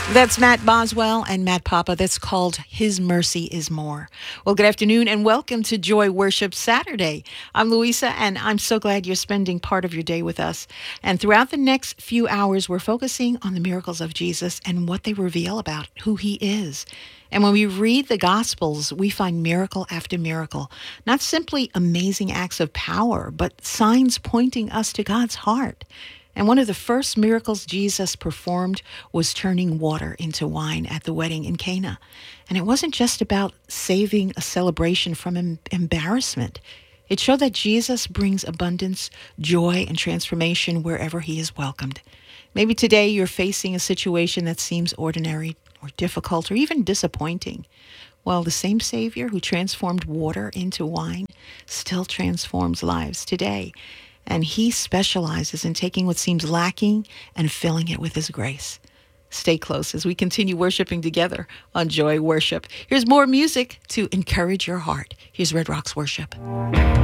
That's Matt Boswell and Matt Papa. That's called His Mercy is More. Well, good afternoon and welcome to Joy Worship Saturday. I'm Louisa and I'm so glad you're spending part of your day with us. And throughout the next few hours, we're focusing on the miracles of Jesus and what they reveal about who he is. And when we read the Gospels, we find miracle after miracle, not simply amazing acts of power, but signs pointing us to God's heart. And one of the first miracles Jesus performed was turning water into wine at the wedding in Cana. And it wasn't just about saving a celebration from embarrassment. It showed that Jesus brings abundance, joy, and transformation wherever he is welcomed. Maybe today you're facing a situation that seems ordinary or difficult or even disappointing. Well, the same Savior who transformed water into wine still transforms lives today. And he specializes in taking what seems lacking and filling it with his grace. Stay close as we continue worshiping together on Joy Worship. Here's more music to encourage your heart. Here's Red Rocks Worship.